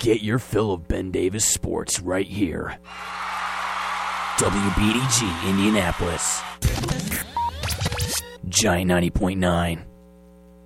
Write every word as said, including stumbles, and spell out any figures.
Get your fill of Ben Davis sports right here. W B D G Indianapolis. Giant ninety point nine.